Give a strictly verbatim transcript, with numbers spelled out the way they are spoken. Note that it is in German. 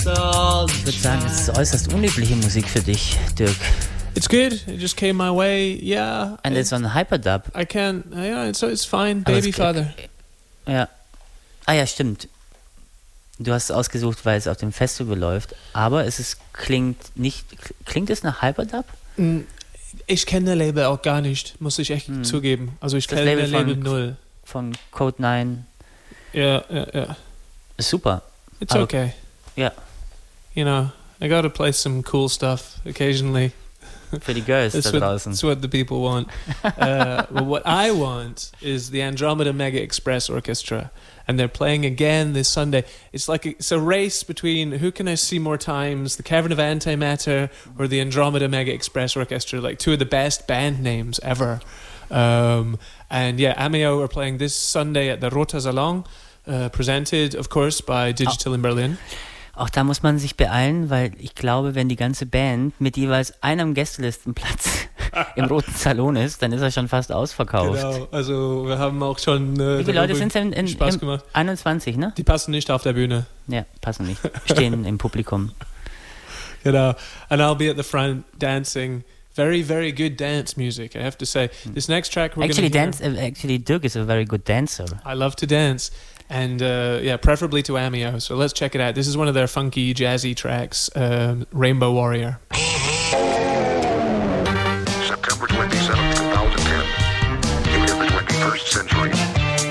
soul. Ich würde sagen, es ist äußerst unübliche Musik für dich, Dirk. It's good. It just came my way. Yeah. And it's on Hyperdub. I can. Yeah, it's it's fine. Aber Baby es- Father. Ja. Ah ja, stimmt. Du hast es ausgesucht, weil es auf dem Festival läuft. Aber es ist, klingt nicht... Klingt es nach Hyperdub? Mm, Ich kenne das Label auch gar nicht, muss ich echt Hm. zugeben. Also ich Das kenne Label das Label von- null. Von Code neun. Ja, ja, ja. Ist super. It's Aber- okay. Ja, You know, I gotta play some cool stuff occasionally. für die Girls da That's what, draußen. that's what the people want. uh, well, what I want is the Andromeda Mega Express Orchestra, and they're playing again this Sunday. It's like a, it's a race between who can I see more times, the Cavern of Antimatter or the Andromeda Mega Express Orchestra, like two of the best band names ever. Um, and yeah, Amio are playing this Sunday at the Rota Salon, uh, presented, of course, by Digital in Berlin. Auch da muss man sich beeilen, weil ich glaube, wenn die ganze Band mit jeweils einem Gästelistenplatz im Roten Salon ist, dann ist er schon fast ausverkauft. Genau, also wir haben auch schon äh, Wie viele Leute darüber sind es in, in, Spaß im gemacht. einundzwanzig, ne? Die passen nicht auf der Bühne. Ja, passen nicht. Stehen im Publikum. Genau. And I'll be at the front dancing. Very, very good dance music, I have to say. This next track we're Actually, going to dance. Uh, actually, Dirk is a very good dancer. I love to dance. And uh, yeah, preferably to Amio. So let's check it out. This is one of their funky, jazzy tracks, um, Rainbow Warrior. Thank